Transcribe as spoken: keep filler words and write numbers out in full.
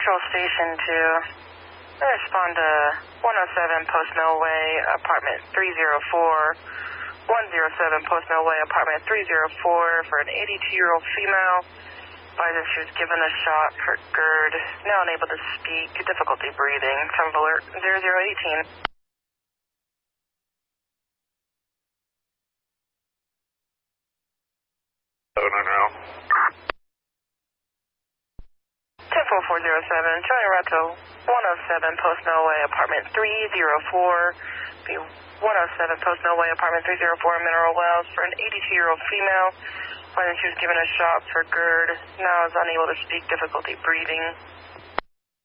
Central Station to respond to one oh seven Post Mill Way, apartment three oh four, one oh seven Post Mill Way, apartment three oh four, for an eighty-two-year-old female. Advisor she was given a shot for GERD, now unable to speak, difficulty breathing. Time of alert zero zero eighteen. seven nine now. ten four four zero seven, Charlie Route to one oh seven Post Mill Way, apartment three oh four, be one oh seven Post Mill Way, apartment three oh four, Mineral Wells, for an eighty-two-year-old female. When she was given a shot for GERD, now is unable to speak, difficulty breathing.